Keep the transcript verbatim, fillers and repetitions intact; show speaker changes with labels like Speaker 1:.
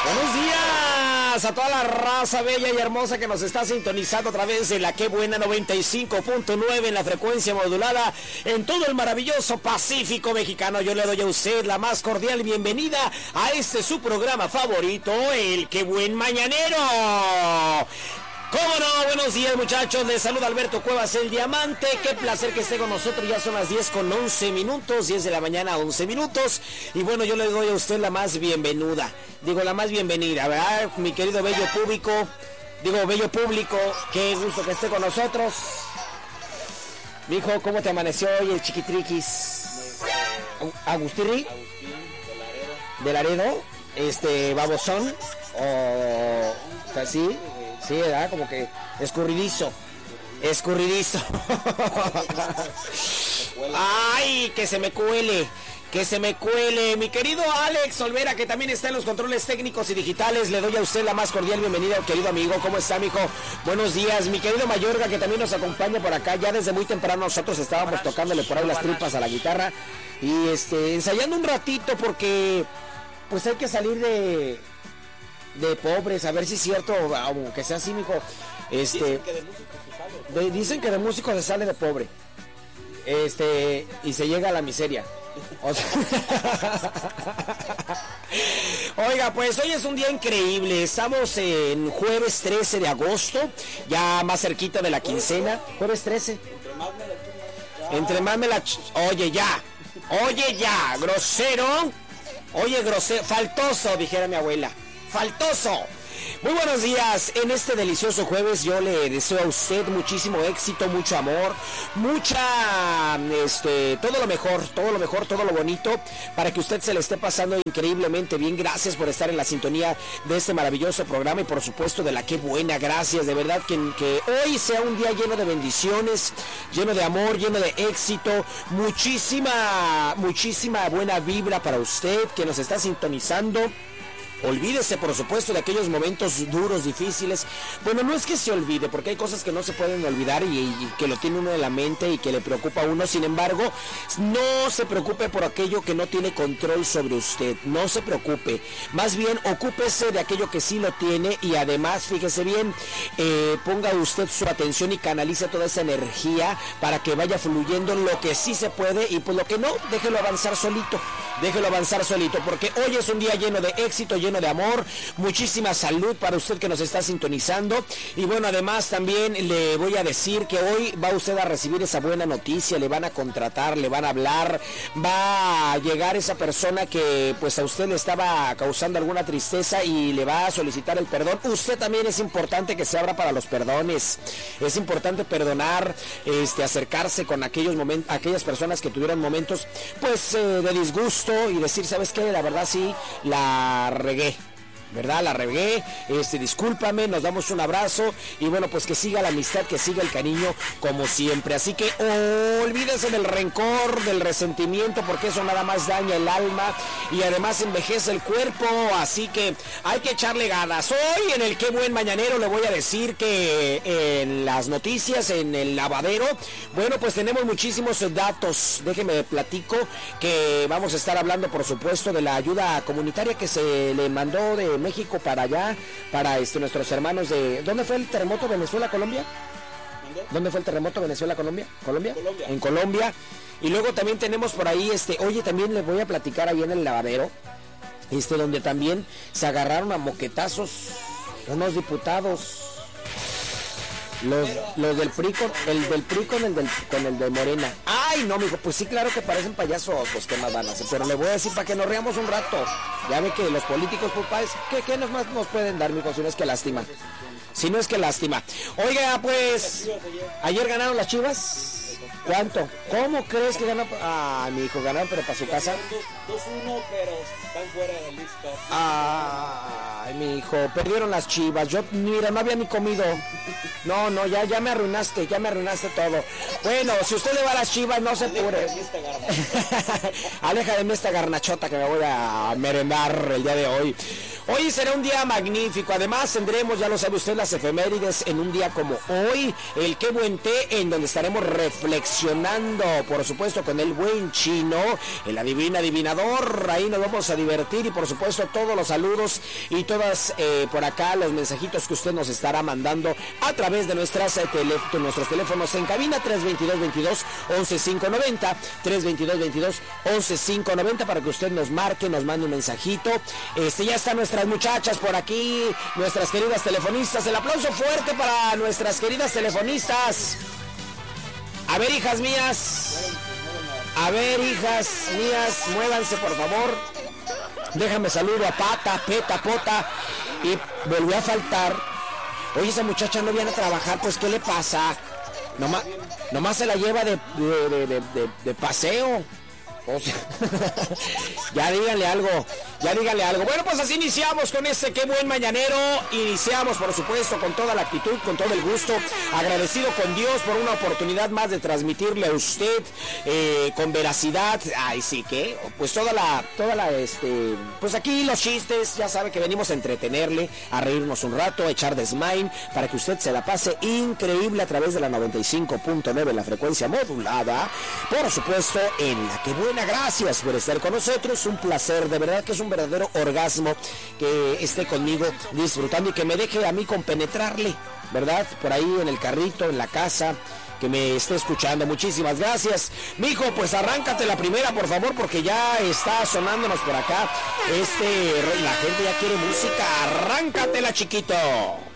Speaker 1: Buenos días a toda la raza bella y hermosa que nos está sintonizando a través de la Qué Buena noventa y cinco punto nueve en la frecuencia modulada en todo el maravilloso Pacífico mexicano. Yo le doy a usted la más cordial bienvenida a este su programa favorito, el Qué Buen Mañanero. ¿Cómo no? Buenos días, muchachos. Les saluda Alberto Cuevas, el Diamante. Qué placer que esté con nosotros. Ya son las diez con once minutos, diez de la mañana, once minutos. Y bueno, yo le doy a usted la más bienvenida. Digo, la más bienvenida, ¿verdad? Mi querido bello público. Digo, bello público. Qué gusto que esté con nosotros. Mijo, ¿cómo te amaneció hoy el chiquitriquis? Agustín. De Laredo. Este, babosón. O así. Sí, ¿verdad? Como que escurridizo. Escurridizo. Ay, que se me cuele. Que se me cuele. Mi querido Alex Olvera, que también está en los controles técnicos y digitales. Le doy a usted la más cordial bienvenida, querido amigo. ¿Cómo está, mijo? Buenos días. Mi querido Mayorga, que también nos acompaña por acá. Ya desde muy temprano nosotros estábamos tocándole por ahí las tripas a la guitarra. Y este, ensayando un ratito porque pues hay que salir de... de pobres, a ver si es cierto, aunque sea así, mijo. Este, dicen que de músico se sale. De, dicen que de músico se sale de pobre. Este, y se llega a la miseria. O sea, oiga, pues hoy es un día increíble. Estamos en jueves trece de agosto, ya más cerquita de la quincena. Jueves trece. Entre más me la... Oye, ya. Oye, ya. Grosero. Oye, grosero. Faltoso, dijera mi abuela. Faltoso. Muy buenos días. En este delicioso jueves yo le deseo a usted muchísimo éxito, mucho amor, mucha, este, todo lo mejor, todo lo mejor, todo lo bonito, para que usted se le esté pasando increíblemente bien. Gracias por estar en la sintonía de este maravilloso programa y por supuesto de la Qué Buena. Gracias, de verdad que, que hoy sea un día lleno de bendiciones, lleno de amor, lleno de éxito, muchísima, muchísima buena vibra para usted que nos está sintonizando. Olvídese, por supuesto, de aquellos momentos duros, difíciles. Bueno, no es que se olvide, porque hay cosas que no se pueden olvidar y, y que lo tiene uno en la mente y que le preocupa a uno. Sin embargo, no se preocupe por aquello que no tiene control sobre usted. No se preocupe. Más bien, ocúpese de aquello que sí lo tiene y además, fíjese bien, eh, ponga usted su atención y canalice toda esa energía para que vaya fluyendo lo que sí se puede y pues lo que no, déjelo avanzar solito. Déjelo avanzar solito, porque hoy es un día lleno de éxito, lleno de amor, muchísima salud para usted que nos está sintonizando. Y bueno, además también le voy a decir que hoy va usted a recibir esa buena noticia, le van a contratar, le van a hablar, va a llegar esa persona que pues a usted le estaba causando alguna tristeza y le va a solicitar el perdón. Usted también es importante que se abra para los perdones, es importante perdonar, este, acercarse con aquellos momentos, aquellas personas que tuvieron momentos pues eh, de disgusto y decir, ¿sabes qué? La verdad sí, la regué, ¿verdad? La regué, este, discúlpame, nos damos un abrazo y bueno, pues que siga la amistad, que siga el cariño como siempre. Así que oh, olvídese del rencor, del resentimiento, porque eso nada más daña el alma y además envejece el cuerpo, así que hay que echarle ganas. Hoy en el Qué Buen Mañanero le voy a decir que en las noticias, en el lavadero, bueno, pues tenemos muchísimos datos. Déjeme platico que vamos a estar hablando, por supuesto, de la ayuda comunitaria que se le mandó de México para allá, para este, nuestros hermanos de... ¿Dónde fue el terremoto? ¿Venezuela, Colombia? ¿Dónde fue el terremoto? ¿Venezuela, Colombia? ¿Colombia? Colombia. En Colombia. Y luego también tenemos por ahí, este, oye, también les voy a platicar ahí en el lavadero, este, donde también se agarraron a moquetazos unos diputados. Los, los del P R I con el del P R I con el del, con el de Morena. Ay, no, mijo, pues sí, claro que parecen payasos, pues qué más van a hacer, pero le voy a decir para que nos riamos un rato. Ya ve que los políticos, papás, ¿qué, qué nos más nos pueden dar, mijo? Si no es que lástima. Si no es que lástima. Oiga, pues, ayer ganaron las Chivas. ¿Cuánto? ¿Cómo crees que ganó? Ah, mi hijo, ganaron, pero para su casa.
Speaker 2: dos uno, pero están fuera de lista.
Speaker 1: Ay, mi hijo, perdieron las Chivas. Yo, mira, no había ni comido. No, no, ya, ya me arruinaste, ya me arruinaste todo. Bueno, si usted le va a las Chivas, no se apure. Aleja de mí esta garnachota que me voy a merendar el día de hoy. Hoy será un día magnífico, además tendremos, ya lo sabe usted, las efemérides en un día como hoy, el Qué Buen Té, en donde estaremos reflexionando, por supuesto, con el buen Chino, el adivina adivinador, ahí nos vamos a divertir y por supuesto todos los saludos y todas eh, por acá los mensajitos que usted nos estará mandando a través de nuestras, eh, tele, nuestros teléfonos en cabina tres veintidós veintidós once cinco noventa, tres veintidós veintidós once cinco noventa para que usted nos marque, nos mande un mensajito. Este, ya están nuestras muchachas por aquí, nuestras queridas telefonistas. El aplauso fuerte para nuestras queridas telefonistas. A ver, hijas mías. A ver, hijas mías, muévanse por favor. Déjame saludo a Pata, Peta, Pota. Y volvió a faltar. Oye, esa muchacha no viene a trabajar, pues ¿qué le pasa? Nomás, nomás se la lleva de, de, de, de, de, de paseo. O sea, ya díganle algo, ya díganle algo. Bueno, pues así iniciamos con este Qué Buen Mañanero. Iniciamos, por supuesto, con toda la actitud, con todo el gusto. Agradecido con Dios por una oportunidad más de transmitirle a usted eh, con veracidad. Ay, sí, que pues toda la, toda la, este, pues aquí los chistes, ya sabe que venimos a entretenerle, a reírnos un rato, a echar desmain, para que usted se la pase increíble a través de la noventa y cinco punto nueve, la frecuencia modulada. Por supuesto, en la Qué Buena. Gracias por estar con nosotros, un placer, de verdad que es un verdadero orgasmo que esté conmigo disfrutando y que me deje a mí compenetrarle, ¿verdad? Por ahí en el carrito, en la casa, que me esté escuchando. Muchísimas gracias. Mijo, pues arráncate la primera, por favor, porque ya está sonándonos por acá. Este, la gente ya quiere música. Arráncatela, chiquito.